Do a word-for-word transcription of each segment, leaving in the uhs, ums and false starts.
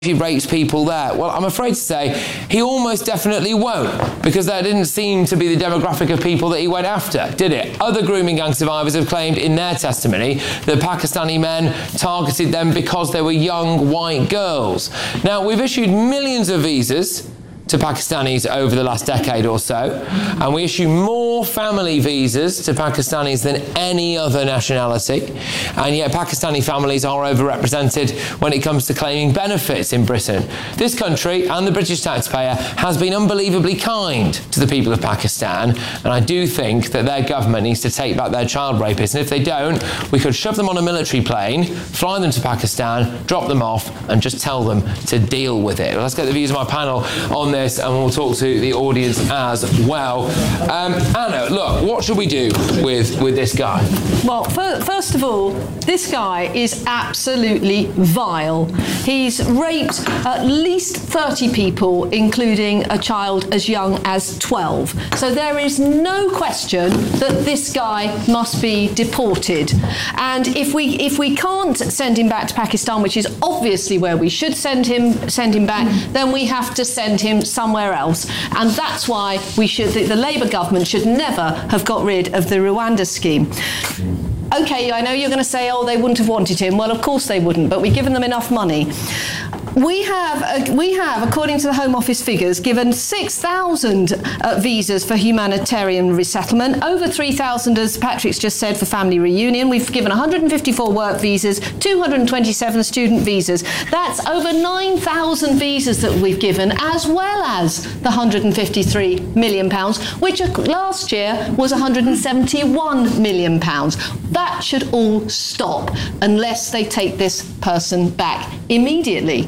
he rapes people there? Well, I'm afraid to say he almost definitely won't, because that didn't seem to be the demographic of people that he went after, did it? Other grooming gang survivors have claimed in their testimony that Pakistani men targeted them because they were young white girls. Now, we've issued millions of visas to Pakistanis over the last decade or so, and we issue more family visas to Pakistanis than any other nationality, and yet Pakistani families are overrepresented when it comes to claiming benefits in Britain. This country and the British taxpayer has been unbelievably kind to the people of Pakistan, and I do think that their government needs to take back their child rapists, and if they don't, we could shove them on a military plane, fly them to Pakistan, drop them off, and just tell them to deal with it. Well, let's get the views of my panel on this, and we'll talk to the audience as well. Um, Anna, look, what should we do with, with this guy? Well, for, first of all, this guy is absolutely vile. He's raped at least thirty people, including a child as young as twelve. So there is no question that this guy must be deported. And if we if we can't send him back to Pakistan, which is obviously where we should send him send him back, then we have to send him somewhere else. And that's why we should the, the Labour government should never have got rid of the Rwanda scheme. OK, I know you're going to say, oh, they wouldn't have wanted him. Well, of course they wouldn't, but we've given them enough money. We have, uh, we have, according to the Home Office figures, given six thousand uh, visas for humanitarian resettlement, over three thousand, as Patrick's just said, for family reunion. We've given one hundred fifty-four work visas, two hundred twenty-seven student visas. That's over nine thousand visas that we've given, as well as the one hundred fifty-three million pounds, which last year was one hundred seventy-one million pounds. That should all stop unless they take this person back immediately.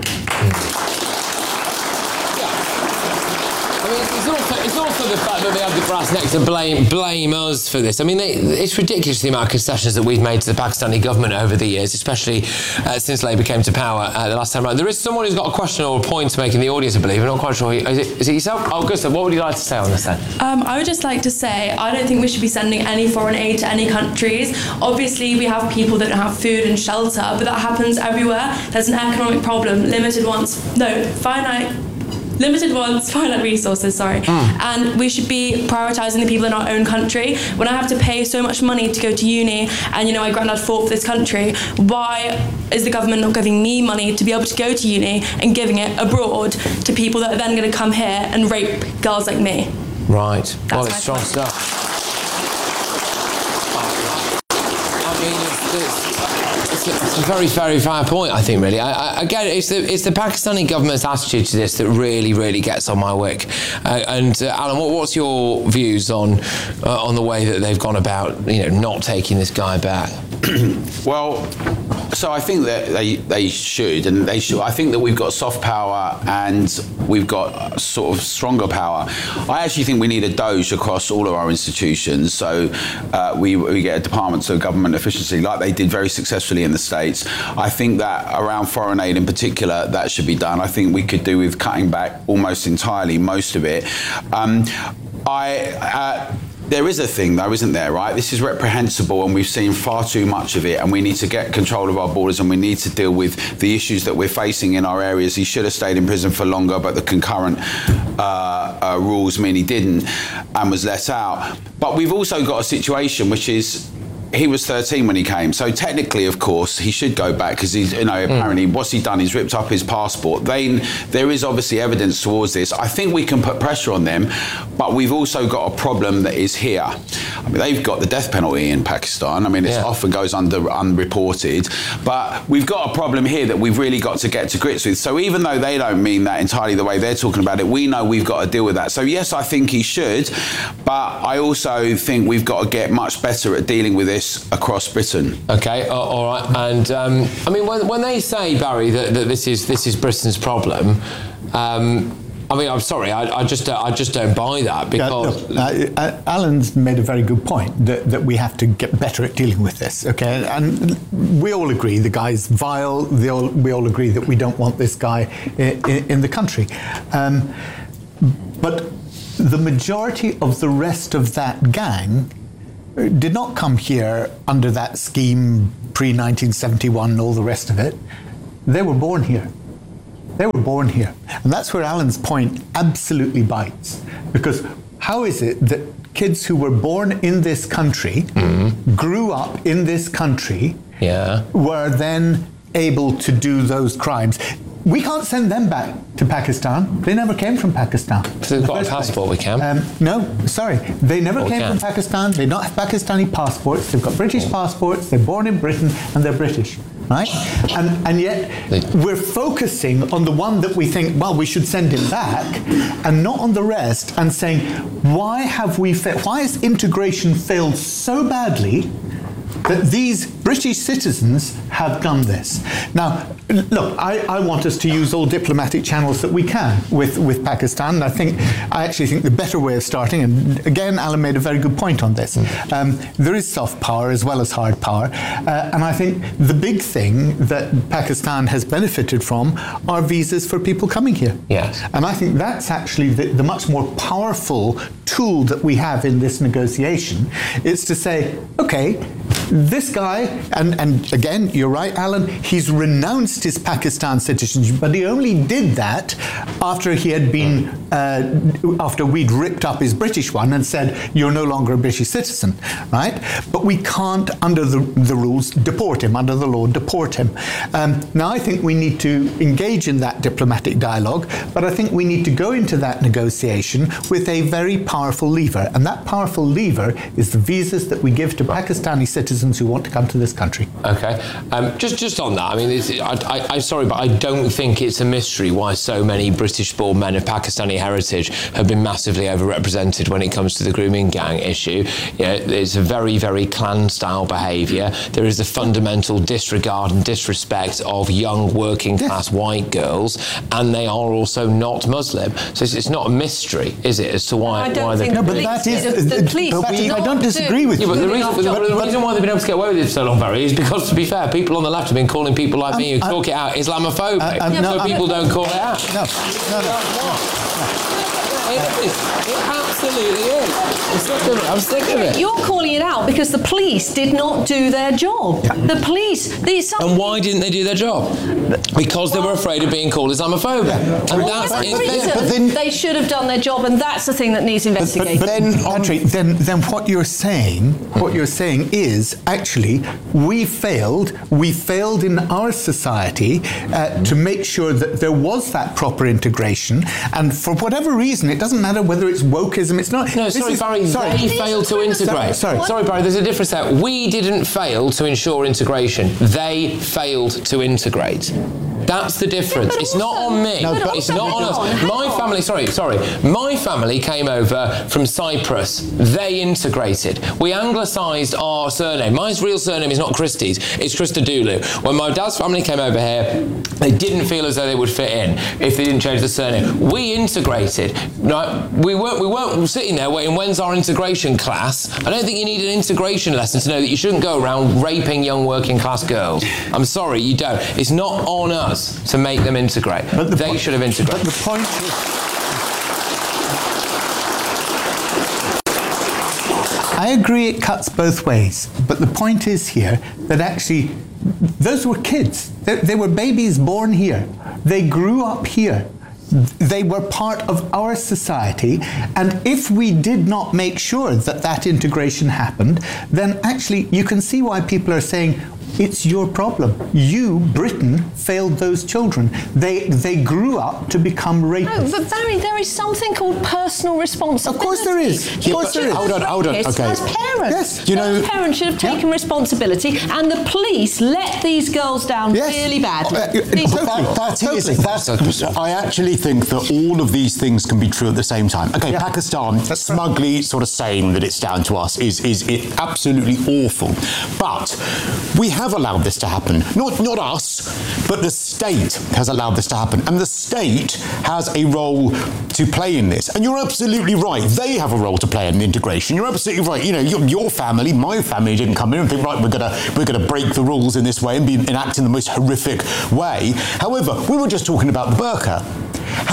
I mean, it's also, it's also the fact that they have the brass neck to blame blame us for this. I mean, they, it's ridiculous the amount of concessions that we've made to the Pakistani government over the years, especially uh, since Labour came to power uh, the last time around. There is someone who's got a question or a point to make in the audience, I believe. I'm not quite sure. Who, is, it, is it yourself? Oh, Gustav, what would you like to say on this then? Um, I would just like to say I don't think we should be sending any foreign aid to any countries. Obviously, we have people that don't have food and shelter, but that happens everywhere. There's an economic problem, limited wants, no, finite. Limited ones, finite resources, sorry. Mm. And we should be prioritising the people in our own country. When I have to pay so much money to go to uni, and you know, my granddad fought for this country, why is the government not giving me money to be able to go to uni and giving it abroad to people that are then going to come here and rape girls like me? Right. That's well, it's strong stuff. I mean, it's, it's, it's a very, very fair point, I think, really. I, I, again, it's the, it's the Pakistani government's attitude to this that really, really gets on my wick. Uh, and, uh, Alan, what, what's your views on uh, on the way that they've gone about, you know, not taking this guy back? Well, so I think that they they should, and they should. I think that we've got soft power and we've got sort of stronger power. I actually think we need a Doge across all of our institutions. So uh, we we get a Department of Government Efficiency, like they did very successfully in the States. I think that around foreign aid in particular, that should be done. I think we could do with cutting back almost entirely most of it. Um, I. Uh, There is a thing, though, isn't there, right? This is reprehensible, and we've seen far too much of it, and we need to get control of our borders, and we need to deal with the issues that we're facing in our areas. He should have stayed in prison for longer, but the concurrent uh, uh, rules mean he didn't and was let out. But we've also got a situation which is, he was thirteen when he came, so technically, of course, he should go back because he's, you know, apparently mm. what's he done? He's ripped up his passport. They, there is obviously evidence towards this. I think we can put pressure on them, but we've also got a problem that is here. I mean, they've got the death penalty in Pakistan. I mean, it yeah. often goes under unreported, but we've got a problem here that we've really got to get to grips with. So even though they don't mean that entirely the way they're talking about it, we know we've got to deal with that. So yes, I think he should, but I also think we've got to get much better at dealing with this across Britain. Okay, uh, all right. And um, I mean, when, when they say, Barry, that, that this is this is Britain's problem, um, I mean, I'm sorry, I, I just I just don't buy that because yeah, no, uh, Alan's made a very good point that, that we have to get better at dealing with this. Okay, and we all agree the guy's vile. They all, we all agree that we don't want this guy in, in, in the country, um, but the majority of the rest of that gang did not come here under that scheme pre nineteen seventy-one and all the rest of it. They were born here. They were born here. And that's where Alan's point absolutely bites. Because how is it that kids who were born in this country, mm-hmm. grew up in this country, yeah. were then able to do those crimes? We can't send them back to Pakistan. They never came from Pakistan. So they've got a passport, place. we can? Um, no, sorry. They never well, came we from Pakistan. They don't have Pakistani passports. They've got British passports. They're born in Britain and they're British. Right? And, and yet we're focusing on the one that we think, well, we should send him back, and not on the rest, and saying, why have we fa- why has integration failed so badly that these British citizens have done this? Now, look, I, I want us to use all diplomatic channels that we can with, with Pakistan. I think, I actually think the better way of starting, and again, Alan made a very good point on this, um, there is soft power as well as hard power. Uh, and I think the big thing that Pakistan has benefited from are visas for people coming here. Yes. And I think that's actually the, the much more powerful tool that we have in this negotiation. It's to say, okay, this guy, and, and again, you're right, Alan, he's renounced his Pakistan citizenship, but he only did that after he had been, uh, after we'd ripped up his British one and said, you're no longer a British citizen, right? But we can't, under the, the rules, deport him, under the law, deport him. Um, now, I think we need to engage in that diplomatic dialogue, but I think we need to go into that negotiation with a very powerful lever, and that powerful lever is the visas that we give to Pakistani citizens who want to come to this country. Okay, um, just just on that, I mean, it's, I, I, I'm sorry, but I don't think it's a mystery why so many British-born men of Pakistani heritage have been massively overrepresented when it comes to the grooming gang issue. You know, it's a very, very clan-style behaviour. There is a fundamental disregard and disrespect of young working-class yes. white girls, and they are also not Muslim. So it's, it's not a mystery, is it, as to why, I don't why think they... the police, but that is, the, the police but do I don't disagree with yeah, you. But the reason, the, but, the but, reason why they've been able to get away with it for so long, Barry, is because, to be fair, people on the left have been calling people like um, me who um, talk it out Islamophobic, uh, um, so no, people um, don't call it out. No, no, no. no, no. It is. It absolutely is. I'm sick of it. I'm sick of it. You're calling it out because the police did not do their job. Yeah. The police... These, and why didn't they do their job? Because they were afraid of being called Islamophobic. Yeah. And well, that's... The reason but then, they should have done their job, and that's the thing that needs investigating. But, but then, Patrick, then, then what you're saying, what you're saying is, actually, we failed, we failed in our society uh, to make sure that there was that proper integration, and for whatever reason, it doesn't matter whether it's wokeism, it's not... No, sorry, is, Barry, sorry. they failed to integrate. Sorry, sorry. Sorry, Barry, there's a difference there. We didn't fail to ensure integration. They failed to integrate. That's the difference. Yeah, it's also, not on me. No, it's not on us. On, my on. family, sorry, sorry. My family came over from Cyprus. They integrated. We anglicised our surname. My real surname is not Christie's. It's Christodoulou. When my dad's family came over here, they didn't feel as though they would fit in if they didn't change the surname. We integrated. Right? We weren't. We weren't sitting there waiting. When's our integration class? I don't think you need an integration lesson to know that you shouldn't go around raping young working class girls. I'm sorry, you don't. It's not on us to make them integrate. But the they po- should have integrated. But the point is, I agree it cuts both ways, but the point is here that actually those were kids. They, they were babies born here. They grew up here. They were part of our society, and if we did not make sure that that integration happened, then actually you can see why people are saying, it's your problem. You, Britain, failed those children. They they grew up to become rapists. No, but Barry, there is something called personal responsibility. Of course there is. Of You course there is. Hold on, hold on. Okay. As parents, Yes. You know, those parents should have taken yeah. responsibility, and the police let these girls down Yes. really badly. Uh, These- totally. That, that Totally. is, that's, I actually think that all of these things can be true at the same time. Okay, Yeah. Pakistan That's smugly right. sort of saying that it's down to us is is it absolutely awful. But we have allowed this to happen. Not not us, but the state has allowed this to happen. And the state has a role to play in this. And you're absolutely right. They have a role to play in the integration. You're absolutely right. You know, your, your family, my family didn't come in and think, right, we're gonna we're gonna break the rules in this way and be enact in the most horrific way. However, we were just talking about the burqa.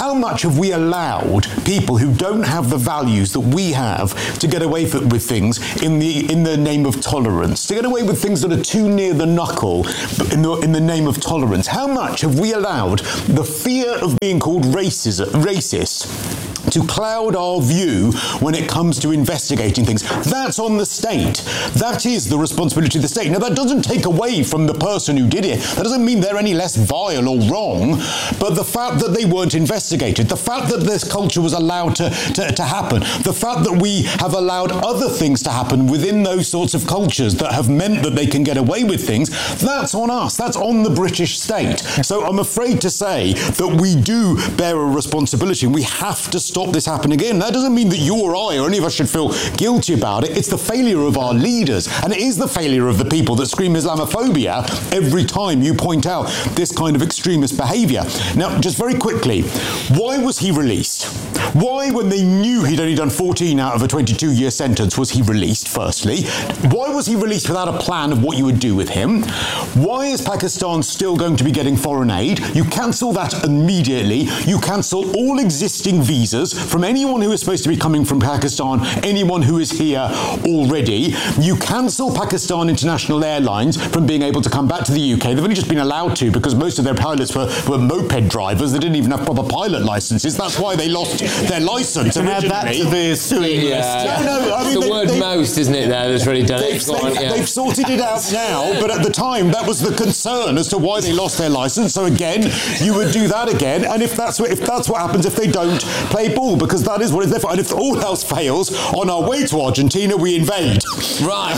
How much have we allowed people who don't have the values that we have to get away with things in the in the name of tolerance, to get away with things that are too near the knuckle in the, in the name of tolerance? How much have we allowed the fear of being called racist, racist to cloud our view when it comes to investigating things? That's on the state. That is the responsibility of the state. Now, that doesn't take away from the person who did it. That doesn't mean they're any less vile or wrong, but the fact that they weren't investigated, the fact that this culture was allowed to, to, to happen, the fact that we have allowed other things to happen within those sorts of cultures that have meant that they can get away with things, that's on us. That's on the British state. So I'm afraid to say that we do bear a responsibility, and we have to stop this happening again. That doesn't mean that you or I or any of us should feel guilty about it. It's the failure of our leaders, and it is the failure of the people that scream Islamophobia every time you point out this kind of extremist behaviour. Now, just very quickly, why was he released? Why, when they knew he'd only done fourteen out of a twenty-two year sentence, was he released, firstly? Why was he released without a plan of what you would do with him? Why is Pakistan still going to be getting foreign aid? You cancel that immediately. You cancel all existing visas from anyone who is supposed to be coming from Pakistan, anyone who is here already. You cancel Pakistan International Airlines from being able to come back to the U K. They've only just been allowed to because most of their pilots were, were moped drivers. They didn't even have proper pilot licenses. That's why they lost their license originally. Add that to the suing yeah. list. No, no, I mean, the they, word they, most, isn't it, there, that's really done they've, it. Go they've, on, yeah. they've sorted it out now, but at the time, that was the concern as to why they lost their licence. So again, you would do that again, and if that's what, if that's what happens if they don't play ball, because that is what it's there for. And if all else fails, on our way to Argentina, we invade. Right.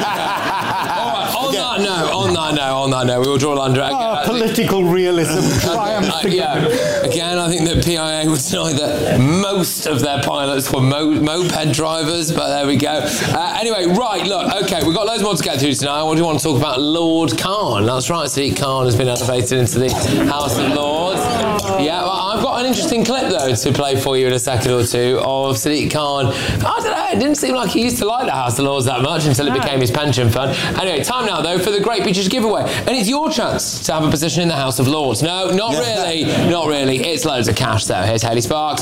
All right. On yeah. that note, on that note, on that note, we will draw under it. Oh, political realism triumphs uh, yeah. Again, I think that P I A would deny that most of their pilots were mo- moped drivers, but there we go. Uh, anyway, right, look, okay, we've got loads more to get through tonight. I do want to talk about Lord Khan. That's right, Sadiq Khan has been elevated into the House of Lords. Yeah, well, I've got an interesting clip, though, to play for you in a second or two of Sadiq Khan. I don't know, it didn't seem like he used to like the House of Lords that much until it no. became his pension fund. Anyway, time now, though, for the Great British Giveaway. And it's your chance to have a position in the House of Lords. No, not yeah. really, not really. It's loads of cash, though. Here's Hayley Sparks.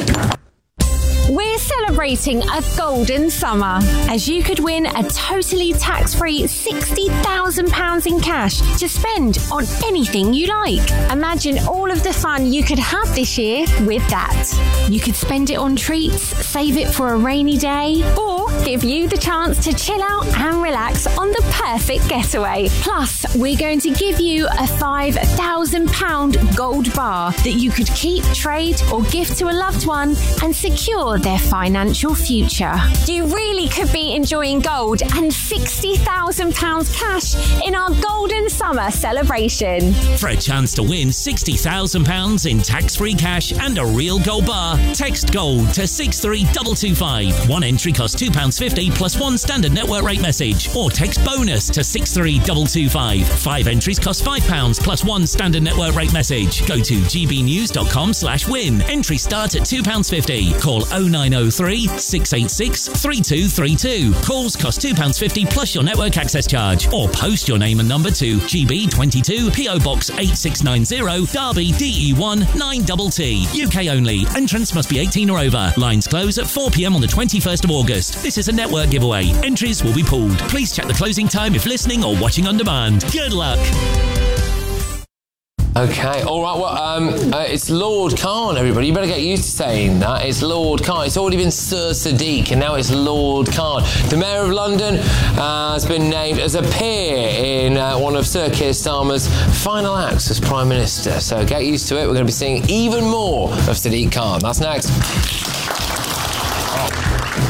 We're celebrating a golden summer, as you could win a totally tax-free sixty thousand pounds in cash to spend on anything you like. Imagine all of the fun you could have this year with that. You could spend it on treats, save it for a rainy day, or give you the chance to chill out and relax on the perfect getaway. Plus, we're going to give you a five thousand pounds gold bar that you could keep, trade, or gift to a loved one and secure their financial future. You really could be enjoying gold and sixty thousand pounds cash in our golden summer celebration. For a chance to win sixty thousand pounds in tax-free cash and a real gold bar, text GOLD to six three two two five. One entry costs two pounds fifty plus one standard network rate message, or text BONUS to six three two two five. Five entries cost five pounds plus one standard network rate message. Go to gbnews.com slash win. Entry start at two pounds fifty. Call oh nine oh three, six eight six, three two three two. Calls cost two pounds fifty plus your network access charge. Or post your name and number to G B twenty-two, P O Box eight six nine zero, Derby, D E one nine T T. U K only. Entrance must be eighteen or over. Lines close at four p.m. on the twenty-first of August. This is a network giveaway. Entries will be pooled. Please check the closing time if listening or watching on demand. Good luck. Okay, all right, well, um, uh, it's Lord Khan, everybody. You better get used to saying that. It's Lord Khan. It's already been Sir Sadiq, and now it's Lord Khan. The Mayor of London uh, has been named as a peer in uh, one of Sir Keir Starmer's final acts as Prime Minister. So get used to it. We're going to be seeing even more of Sadiq Khan. That's next. Oh.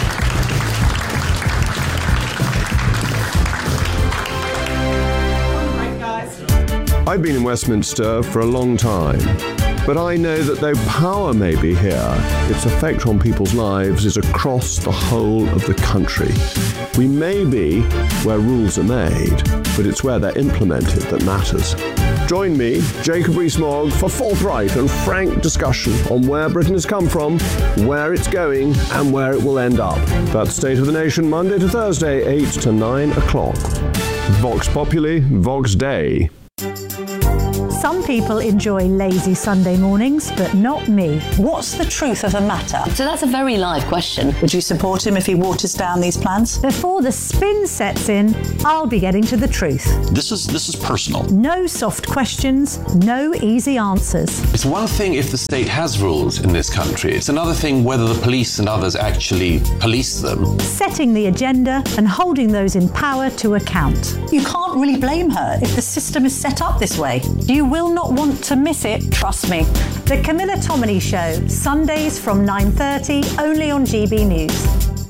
I've been in Westminster for a long time, but I know that though power may be here, its effect on people's lives is across the whole of the country. We may be where rules are made, but it's where they're implemented that matters. Join me, Jacob Rees-Mogg, for forthright and frank discussion on where Britain has come from, where it's going, and where it will end up. That's State of the Nation, Monday to Thursday, eight to nine o'clock. Vox Populi, Vox Dei. Some people enjoy lazy Sunday mornings, but not me. What's the truth of the matter? So that's a very live question. Would you support him if he waters down these plans? Before the spin sets in, I'll be getting to the truth. This is this is personal. No soft questions, no easy answers. It's one thing if the state has rules in this country. It's another thing whether the police and others actually police them. Setting the agenda and holding those in power to account. You can't really blame her if the system is set up this way. You will not want to miss it, trust me. The Camilla Tominey Show, Sundays from nine thirty, only on G B News.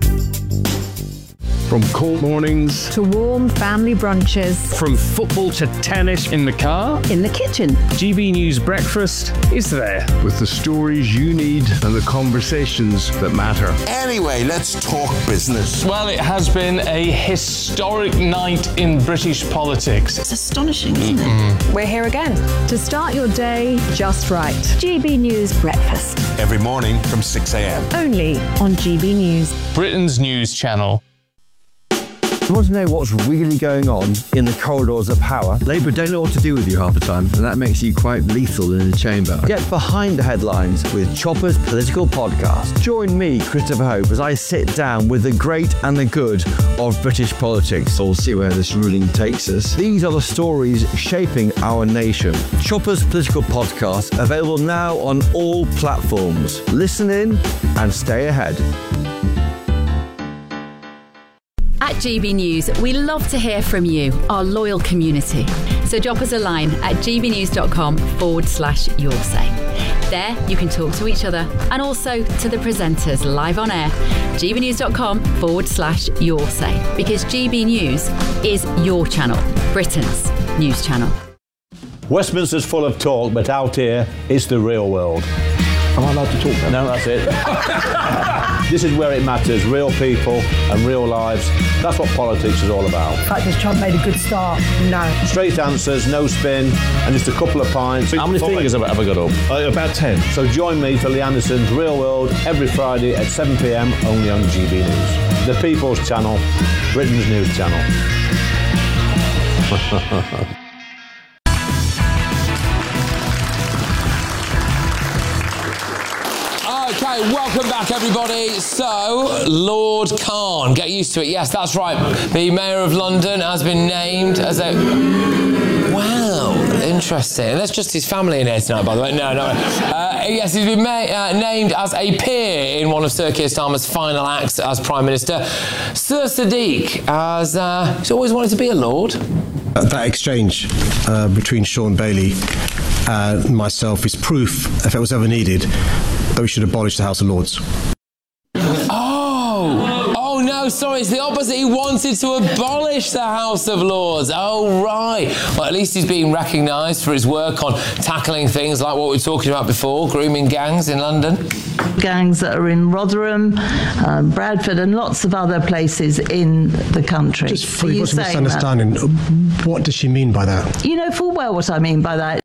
From cold mornings to warm family brunches. From football to tennis in the car. In the kitchen. G B News Breakfast is there. With the stories you need and the conversations that matter. Anyway, let's talk business. Well, it has been a historic night in British politics. It's astonishing, isn't mm-hmm. it? We're here again to start your day just right. G B News Breakfast. Every morning from six a.m. Only on G B News. Britain's news channel. You want to know what's really going on in the corridors of power? Labour don't know what to do with you half the time, and that makes you quite lethal in the chamber. Get behind the headlines with Chopper's Political Podcast. Join me, Christopher Hope, as I sit down with the great and the good of British politics. We'll see where this ruling takes us. These are the stories shaping our nation. Chopper's Political Podcast, available now on all platforms. Listen in and stay ahead. At G B News, we love to hear from you, our loyal community. So drop us a line at gbnews.com forward slash your say. There, you can talk to each other and also to the presenters live on air. gbnews.com forward slash your say. Because G B News is your channel, Britain's news channel. Westminster's full of talk, but out here, it's the real world. Am I allowed to talk then? No, that's it. This is where it matters, real people and real lives. That's what politics is all about. The fact that Trump made a good start, no. Straight answers, no spin, and just a couple of pints. How many fingers have I ever got up? Uh, about ten. So join me for Lee Anderson's Real World every Friday at seven p.m. only on G B News. The People's Channel, Britain's news channel. Okay, welcome back, everybody. So, Lord Khan, get used to it. Yes, that's right. The Mayor of London has been named as a... Wow, interesting. And that's just his family in here tonight, by the way. No, no. Uh, yes, he's been ma- uh, named as a peer in one of Sir Keir Starmer's final acts as Prime Minister. Sir Sadiq, as uh, he's always wanted to be a Lord. Uh, that exchange uh, between Sean Bailey and myself is proof, if it was ever needed, that we should abolish the House of Lords. Oh! Oh, no, sorry, it's the opposite. He wanted to abolish the House of Lords. Oh, right. Well, at least he's being recognised for his work on tackling things like what we were talking about before, grooming gangs in London. Gangs that are in Rotherham, uh, Bradford and lots of other places in the country. Just for a misunderstanding, what does she mean by that? You know full well what I mean by that.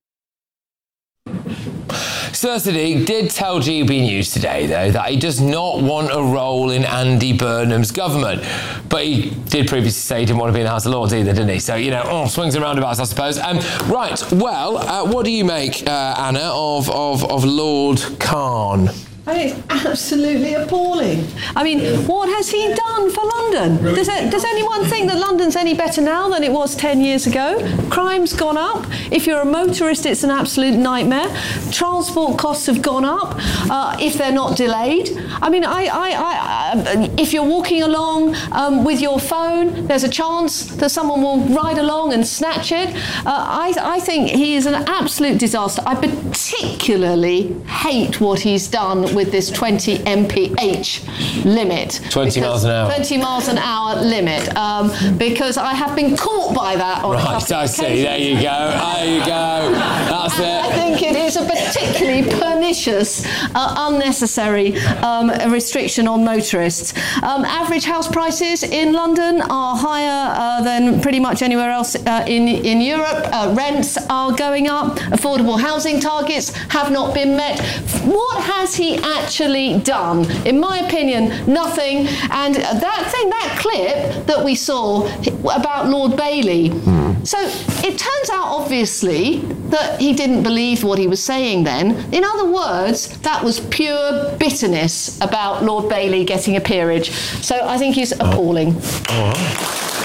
Sir Sadiq did tell G B News today, though, that he does not want a role in Andy Burnham's government. But he did previously say he didn't want to be in the House of Lords either, didn't he? So, you know, oh, swings and roundabouts, I suppose. Um, right, well, uh, what do you make, uh, Anna, of, of, of Lord Khan? I mean, it's absolutely appalling. I mean, what has he done for London? Does, it, does anyone think that London's any better now than it was ten years ago? Crime's gone up. If you're a motorist, it's an absolute nightmare. Transport costs have gone up uh, if they're not delayed. I mean, I, I, I, if you're walking along um, with your phone, there's a chance that someone will ride along and snatch it. Uh, I, I think he is an absolute disaster. I particularly hate what he's done with this twenty M P H limit. twenty miles an hour. twenty miles an hour limit. Um, because I have been caught by that on right, a couple I of see. There you go. There you go. That's and it. I think it is a particularly pernicious, uh, unnecessary um, restriction on motorists. Um, average house prices in London are higher uh, than pretty much anywhere else uh, in, in Europe. Uh, rents are going up. Affordable housing targets have not been met. What has he actually done? In my opinion, nothing. And that thing, that clip that we saw about Lord Bailey, mm. So it turns out, obviously, that he didn't believe what he was saying then. In other words, that was pure bitterness about Lord Bailey getting a peerage. So I think he's appalling. All right.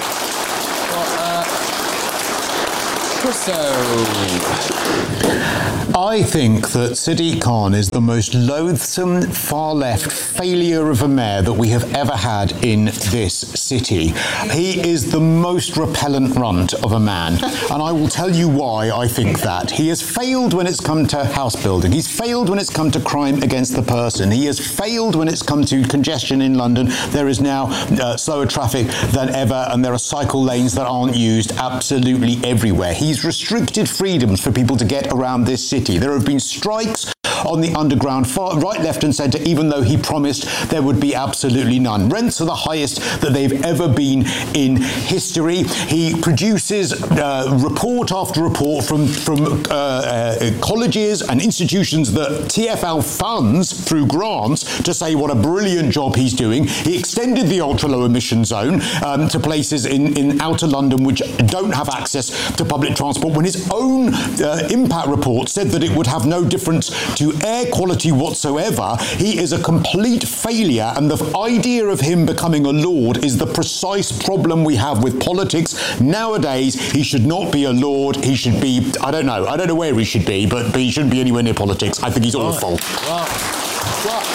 Well, uh, Christo. I think that Sadiq Khan is the most loathsome, far-left failure of a mayor that we have ever had in this city. He is the most repellent runt of a man, and I will tell you why I think that. He has failed when it's come to house building. He's failed when it's come to crime against the person. He has failed when it's come to congestion in London. There is now uh, slower traffic than ever, and there are cycle lanes that aren't used absolutely everywhere. He's restricted freedoms for people to get around this city. There have been strikes on the underground, far, right, left and centre, even though he promised there would be absolutely none. Rents are the highest that they've ever been in history. He produces uh, report after report from, from uh, uh, colleges and institutions that T F L funds through grants to say what a brilliant job he's doing. He extended the ultra-low emission zone um, to places in, in outer London which don't have access to public transport, when his own uh, impact report said that it would have no difference to air quality whatsoever. He is a complete failure, and the idea of him becoming a lord is the precise problem we have with politics nowadays. He should not be a lord. He should be, I don't know, I don't know where he should be, but, but he shouldn't be anywhere near politics. I think he's awful. Well, well,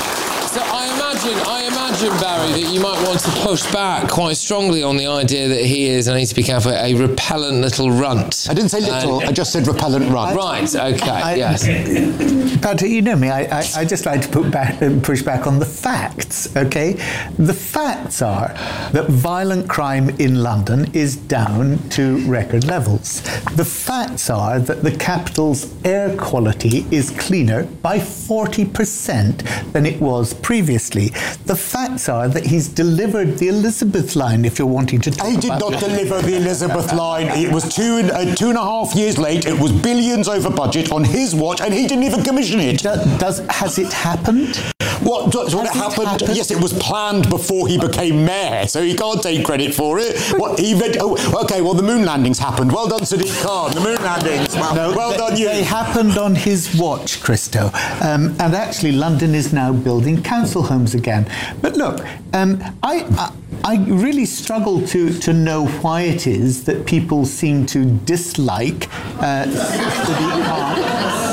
so I imagine, I imagine, Barry, that you might want to push back quite strongly on the idea that he is, and I need to be careful, a repellent little runt. I didn't say little, and, I just said repellent runt. Right, okay, I, yes. Patrick, you know me, I, I, I just like to put back, push back on the facts, okay? The facts are that violent crime in London is down to record levels. The facts are that the capital's air quality is cleaner by forty percent than it was previously. The facts are that he's delivered the Elizabeth line, if you're wanting to talk He did about not it. deliver the Elizabeth line. It was two and, uh, two and a half years late. It was billions over budget on his watch, and he didn't even commission it. Does, does has it happened? What, does, what Has it it happened? happened? Yes, it was planned before he became mayor, so he can't take credit for it. What he read, oh, okay, well, the moon landings happened. Well done, Sadiq Khan. The moon landings. Well, No, well they, done, you. They happened on his watch, Christo. Um, and actually, London is now building council homes again. But look, um, I, I I really struggle to to know why it is that people seem to dislike uh, Sadiq Khan.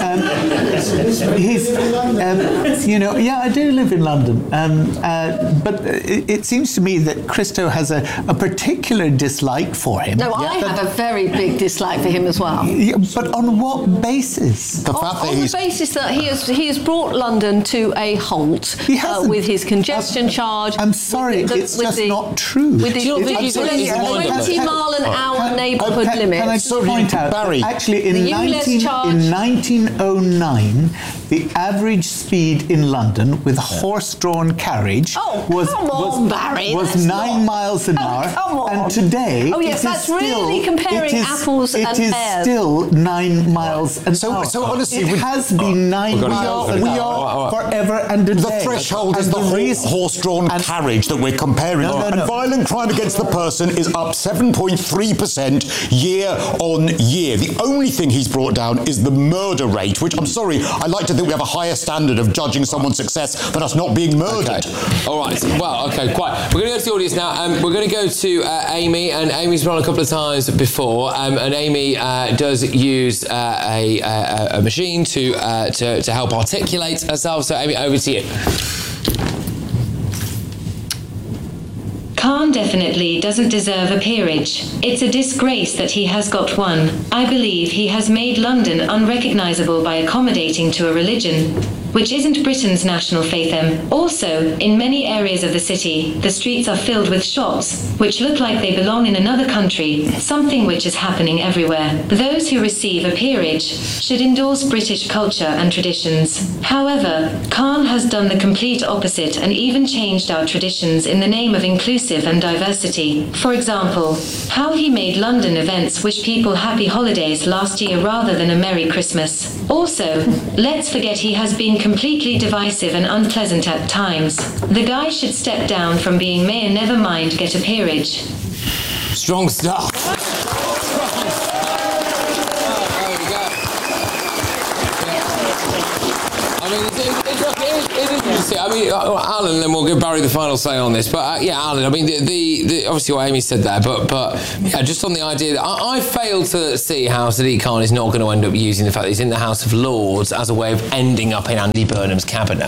Um, he's, um, you know, yeah, I do live in London, um, uh, but it, it seems to me that Christo has a, a particular dislike for him. No, I But- have a very big dislike for him as well. Yeah, but on what basis? The On, fact that on the he's basis that he has he has brought London to a halt He uh, hasn't. with his congestion charge. I'm sorry, with the- it's with just the- not true. With the, Do you not think with he's- the he's twenty wonderful? mile an hour Can- neighbourhood can, limit. Can I just Sorry, point out, Barry. that actually in, The U L S 19, charge. in nineteen oh nine, the average speed in London with horse-drawn carriage Oh, was, come on, was, Barry, was that's nine not- miles an Oh, hour. come on. And today, Oh, yes, it is that's still, really comparing it is, apples it and is pears. still nine miles an So- hour. so honestly, it we- has been nine gotta go, miles gotta an go. hour forever and a The day. threshold is And the the ho- reason- horse-drawn and- carriage that we're comparing. No, no, and no. violent crime against the person is up seven point three percent year on year. The only thing he's brought down is the murder rate, which, I'm sorry, I like to think we have a higher standard of judging someone's success than us not being murdered. Okay. All right. Well, okay, quite. We're going to go to the audience now. Um, we're going to go to uh, Amy, and Amy's been on a couple of times before, um, and Amy uh, does use uh, a, a, a machine to, uh, to to help articulate herself. So, Amy, over to you. Khan definitely doesn't deserve a peerage. It's a disgrace that he has got one. I believe he has made London unrecognisable by accommodating to a religion which isn't Britain's national faith. Also, in many areas of the city, the streets are filled with shops, which look like they belong in another country, something which is happening everywhere. Those who receive a peerage should endorse British culture and traditions. However, Khan has done the complete opposite and even changed our traditions in the name of inclusive and diversity. For example, how he made London events wish people happy holidays last year rather than a Merry Christmas. Also, let's forget he has been completely divisive and unpleasant at times. The guy should step down from being mayor, never mind get a peerage. Strong stuff. mean, it, it, it, it is interesting. I mean, Alan, then we'll give Barry the final say on this. But uh, yeah, Alan, I mean, the, the, the obviously what Amy said there, but but yeah, just on the idea that I, I fail to see how Sadiq Khan is not going to end up using the fact that he's in the House of Lords as a way of ending up in Andy Burnham's cabinet.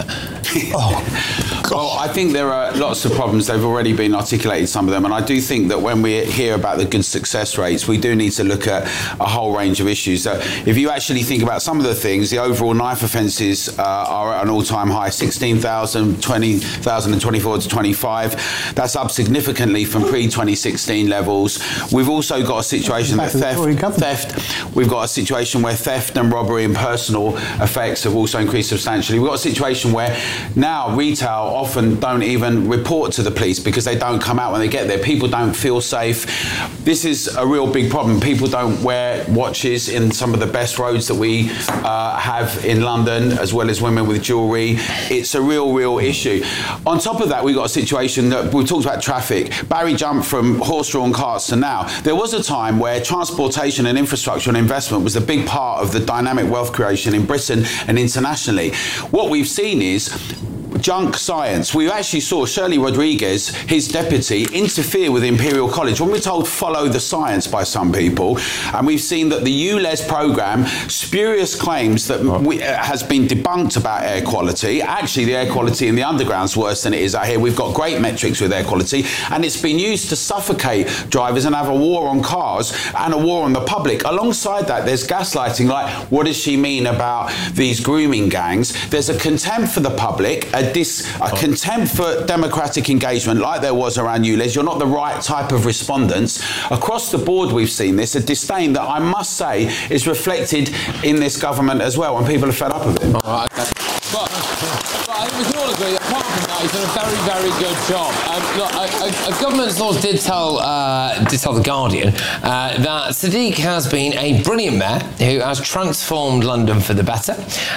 oh, well, I think there are lots of problems. They've already been articulated, some of them, and I do think that when we hear about the good success rates, we do need to look at a whole range of issues. So if you actually think about some of the things, the overall knife offences uh, are at an all-time high, sixteen thousand, twenty thousand and twenty-four to twenty-five. That's up significantly from pre-twenty sixteen levels. We've also got a situation that theft, theft, we've got a situation where theft and robbery and personal effects have also increased substantially. We've got a situation where now retail often don't even report to the police because they don't come out when they get there. People don't feel safe. This is a real big problem. People don't wear watches in some of the best roads that we uh, have in London, as well as women with jewellery. It's a real, real issue. On top of that, we've got a situation that we talked about traffic. Barry jumped from horse-drawn carts to now. There was a time where transportation and infrastructure and investment was a big part of the dynamic wealth creation in Britain and internationally. What we've seen is junk science. We actually saw Shirley Rodriguez, his deputy, interfere with Imperial College when we're told follow the science by some people. And we've seen that the U L E S programme, spurious claims that we, uh, has been debunked about air quality. Actually, the air quality in the underground's worse than it is out here. We've got great metrics with air quality, and it's been used to suffocate drivers and have a war on cars and a war on the public. Alongside that, there's gaslighting, like, what does she mean about these grooming gangs? There's a contempt for the public, a This, a contempt for democratic engagement like there was around U L E S. You're not the right type of respondents. Across the board we've seen this, a disdain that I must say is reflected in this government as well, when people are fed up with it. All right, okay. But, but I think we can all agree that apart from that, he's done a very, very good job. Um, look, a, a, a government source did tell, uh, did tell The Guardian uh, that Sadiq has been a brilliant mayor who has transformed London for the better,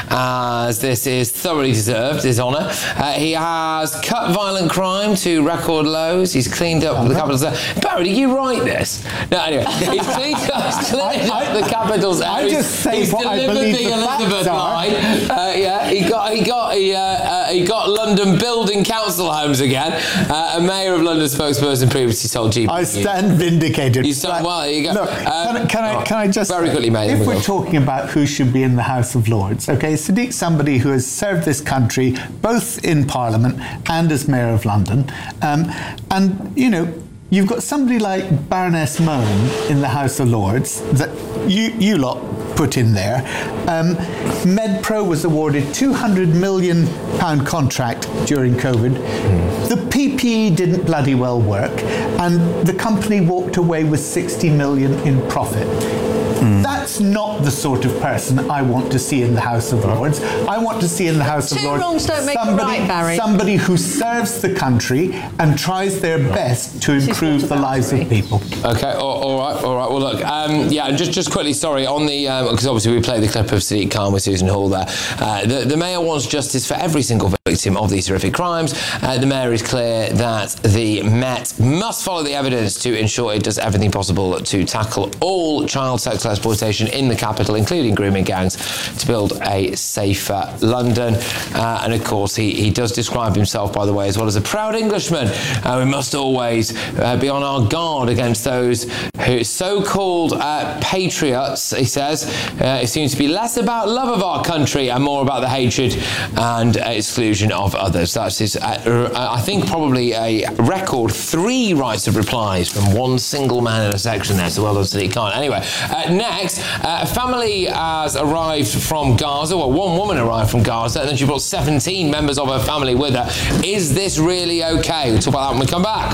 as this is thoroughly deserved, his honour. Uh, he has cut violent crime to record lows. He's cleaned up the capital's area. Barry, did you write this? No, anyway. He's cleaned up, he's cleaned up the capital's area. I just say he's what I delivered believe the the Elizabeth facts are. line. Uh, yeah, he got he got he, uh, uh, he got London building council homes again. Uh, a mayor of London spokesperson previously told G B. I stand vindicated. You stand well. There you go. Look, um, can, I- can I can I just very quickly, mate? If we're talking about who should be in the House of Lords, okay, Sadiq's somebody who has served this country both in Parliament and as Mayor of London, um, and you know. You've got somebody like Baroness Mone in the House of Lords that you, you lot put in there. Um, MedPro was awarded two hundred million pounds contract during COVID. Mm. The P P E didn't bloody well work, and the company walked away with sixty million in profit. Mm. That's not the sort of person I want to see in the House of Lords. I want to see in the House Two of Lords wrongs don't make a somebody, right, Barry. somebody who serves the country and tries their best to improve the lives of people. Okay, all, all right, all right. Well, look, um, yeah, just just quickly, sorry, on the, because um, obviously we played the clip of Sadiq Khan with Susan Hall there. Uh, the, the Mayor wants justice for every single victim of these horrific crimes. Uh, the Mayor is clear that the Met must follow the evidence to ensure it does everything possible to tackle all child sexual exploitation in the capital, including grooming gangs, to build a safer London. Uh, and of course, he, he does describe himself, by the way, as well as a proud Englishman. Uh, we must always uh, be on our guard against those who so-called uh, patriots, he says. Uh, it seems to be less about love of our country and more about the hatred and uh, exclusion of others. That's his, uh, I think, probably a record three rights of replies from one single man in a section there. So well done, Sadiq Khan. Anyway, uh, next, uh, a family has arrived from Gaza. Well, one woman arrived from Gaza, and then she brought seventeen members of her family with her. Is this really okay? We'll talk about that when we come back.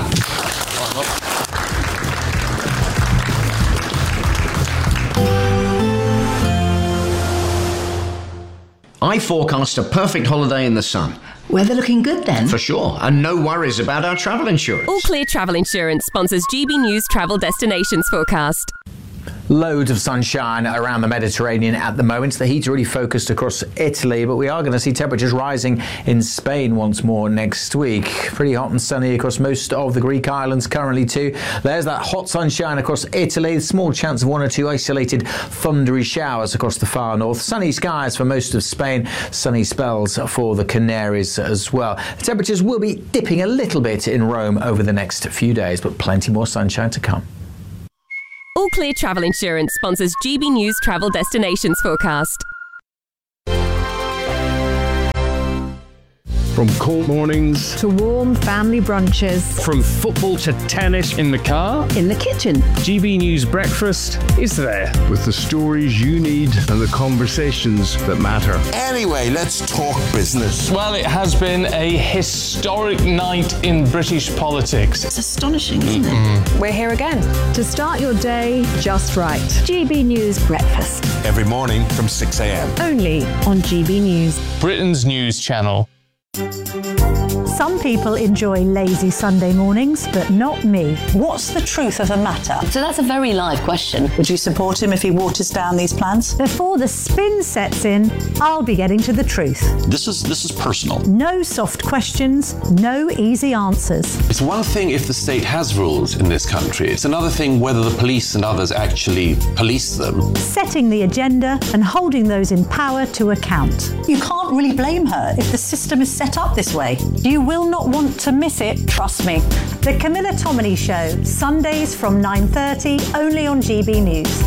I forecast a perfect holiday in the sun. Weather looking good then? For sure, and no worries about our travel insurance. All Clear Travel Insurance sponsors G B News Travel Destinations Forecast. Loads of sunshine around the Mediterranean at the moment. The heat's really focused across Italy, but we are going to see temperatures rising in Spain once more next week. Pretty hot and sunny across most of the Greek islands currently too. There's that hot sunshine across Italy. Small chance of one or two isolated thundery showers across the far north. Sunny skies for most of Spain. Sunny spells for the Canaries as well. The temperatures will be dipping a little bit in Rome over the next few days, but plenty more sunshine to come. All Clear Travel Insurance sponsors G B News Travel Destinations Forecast. From cold mornings to warm family brunches. From football to tennis in the car. In the kitchen. G B News Breakfast is there. With the stories you need and the conversations that matter. Anyway, let's talk business. Well, it has been a historic night in British politics. It's astonishing, isn't it? We're here again to start your day just right. G B News Breakfast. Every morning from six a.m. Only on G B News. Britain's news channel. Some people enjoy lazy Sunday mornings, but not me. What's the truth of the matter? So that's a very live question. Would you support him if he waters down these plans? Before the spin sets in, I'll be getting to the truth. This is this is personal. No soft questions, no easy answers. It's one thing if the state has rules in this country. It's another thing whether the police and others actually police them. Setting the agenda and holding those in power to account. You can't really blame her if the system is set up this way. You will not want to miss it, trust me. The Camilla Tominey Show, Sundays from nine thirty, only on G B News.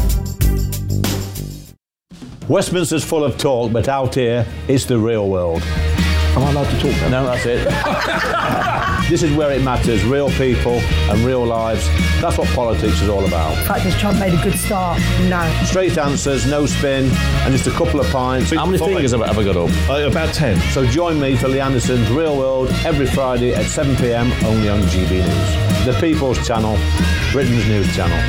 Westminster's full of talk, but out here, it's the real world. Am I allowed to talk now? No, that's it. This is where it matters, real people and real lives. That's what politics is all about. The fact is Trump made a good start. No. Straight answers, no spin, and just a couple of pints. How many fingers have I ever got up? Uh, about ten. So join me for Lee Anderson's Real World every Friday at seven p.m. only on G B News. The People's Channel, Britain's news channel.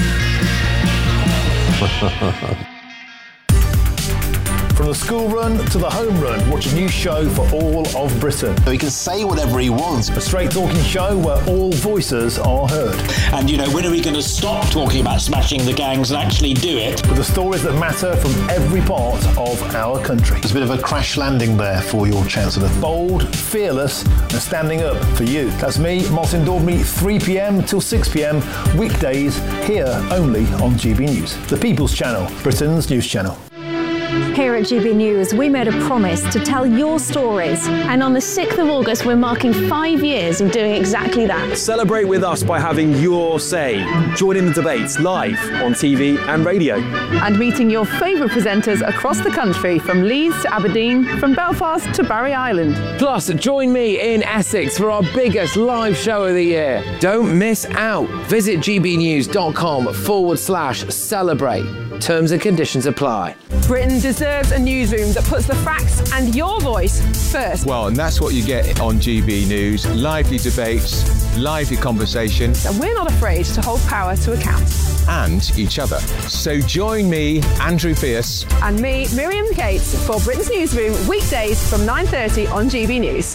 From the school run to the home run, watch a new show for all of Britain. So he can say whatever he wants. A straight talking show where all voices are heard. And, you know, when are we going to stop talking about smashing the gangs and actually do it? With the stories that matter from every part of our country. There's a bit of a crash landing there for your Chancellor. Bold, fearless and standing up for you. That's me, Martin Daubney, three p.m. till six p.m. weekdays here only on G B News. The People's Channel, Britain's news channel. Here at G B News, we made a promise to tell your stories. And on the sixth of August, we're marking five years of doing exactly that. Celebrate with us by having your say. Join in the debates live on T V and radio. And meeting your favourite presenters across the country, from Leeds to Aberdeen, from Belfast to Barry Island. Plus, join me in Essex for our biggest live show of the year. Don't miss out. Visit gbnews.com forward slash celebrate. Terms and conditions apply. Britain deserves a newsroom that puts the facts and your voice first. Well, and that's what you get on G B News. Lively debates, lively conversation. And we're not afraid to hold power to account. And each other. So join me, Andrew Fierce. And me, Miriam Cates, for Britain's Newsroom, weekdays from nine thirty on G B News.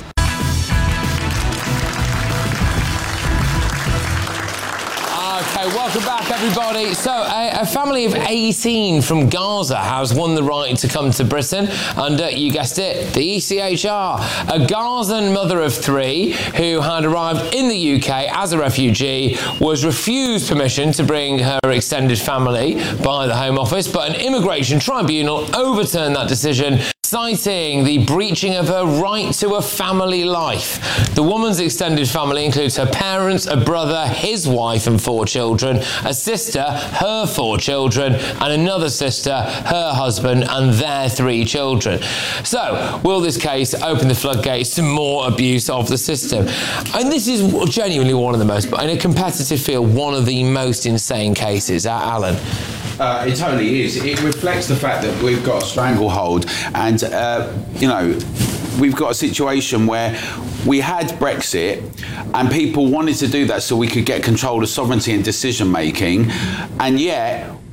Okay, welcome back, everybody. So, a, a family of eighteen from Gaza has won the right to come to Britain under, you guessed it, the E C H R. A Gazan mother of three who had arrived in the U K as a refugee was refused permission to bring her extended family by the Home Office, but an immigration tribunal overturned that decision, citing the breaching of her right to a family life. The woman's extended family includes her parents, a brother, his wife and four children, a sister, her four children, and another sister, her husband, and their three children. So, will this case open the floodgates to more abuse of the system? And this is genuinely one of the most, in a competitive field, one of the most insane cases. Uh, Alan? Uh, it totally is. It reflects the fact that we've got a stranglehold, and uh, you know, we've got a situation where we had Brexit, and people wanted to do that so we could get control of sovereignty and decision making, and yet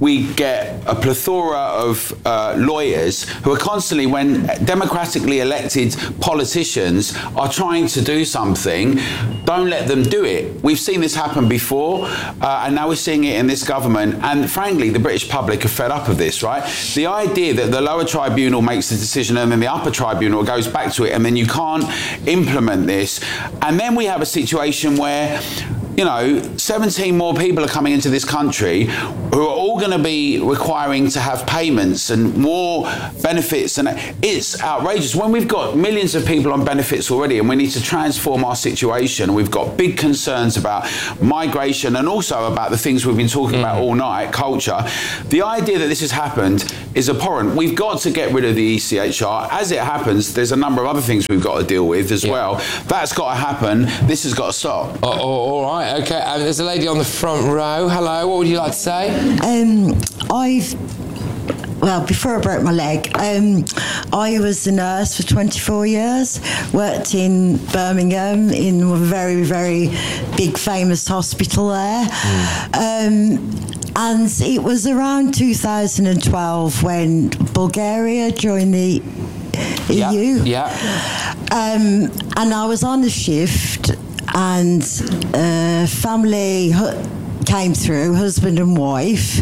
we get a plethora of uh, lawyers who are constantly, when democratically elected politicians are trying to do something, don't let them do it. We've seen this happen before, uh, and now we're seeing it in this government. And frankly, the British public are fed up of this, right? The idea that the lower tribunal makes the decision and then the upper tribunal goes back to it, and then you can't implement this. And then we have a situation where, you know, seventeen more people are coming into this country who are all going to be requiring to have payments and more benefits, and it's outrageous. When we've got millions of people on benefits already and we need to transform our situation, we've got big concerns about migration and also about the things we've been talking mm. about all night, culture. The idea that this has happened is abhorrent. We've got to get rid of the E C H R. As it happens, there's a number of other things we've got to deal with as yeah. well. That's got to happen. This has got to stop. Oh, oh, all right. Okay, um, there's a lady on the front row. Hello, what would you like to say? Um, I've, well, before I broke my leg, um, I was a nurse for twenty-four years, worked in Birmingham in a very, very big famous hospital there. Mm. Um, and it was around two thousand twelve when Bulgaria joined the yeah. E U. Yeah. Um, and I was on a shift, and uh, family came through, husband and wife,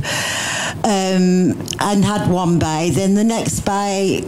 um, and had one bay. Then the next bay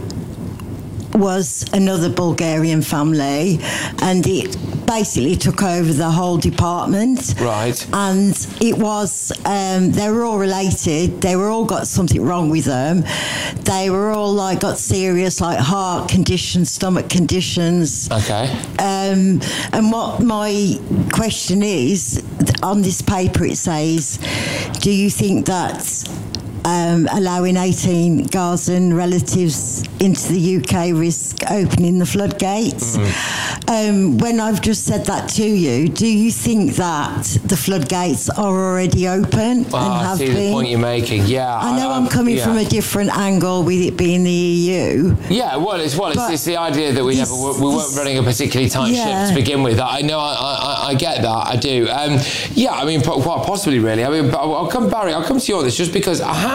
was another Bulgarian family, and it basically took over the whole department. Right. And it was, um, they were all related. They were all got something wrong with them. They were all like got serious, like heart conditions, stomach conditions. Okay. Um, and what my question is, on this paper it says, do you think that Um, allowing eighteen Gazan relatives into the U K risk opening the floodgates? Mm. Um, when I've just said that to you, do you think that the floodgates are already open? Well, and I have see been? the point you're making. Yeah, I know I, I'm coming yeah. from a different angle with it being the E U. Yeah, well, it's well, it's, it's the idea that we this, never we weren't running a particularly tight yeah. ship to begin with. I know, I, I, I get that, I do. Um, yeah, I mean, quite possibly, really. I mean, but I'll come, Barry. I'll come to you on this just because I have.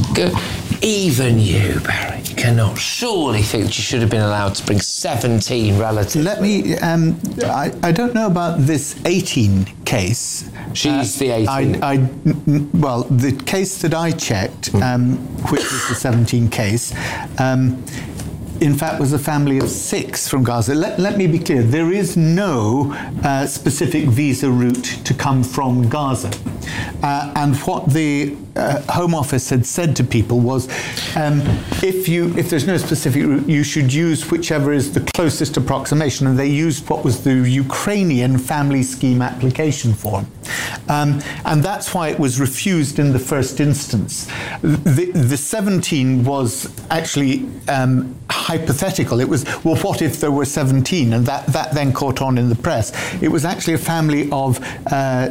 Even you, Barry, cannot surely think you should have been allowed to bring seventeen relatives. Let me, um, I, I don't know about this eighteen case. She's uh, the eighteen. I, I, well, the case that I checked, um, which was the seventeen case, um, in fact, was a family of six from Gaza. Let, let me be clear, there is no uh, specific visa route to come from Gaza. Uh, and what the uh, Home Office had said to people was, um, if you if there's no specific route, you should use whichever is the closest approximation. And they used what was the Ukrainian family scheme application form. Um, and that's why it was refused in the first instance. The, the seventeen was actually um, hypothetical. It was, well, what if there were seventeen? And that, that then caught on in the press. It was actually a family of uh,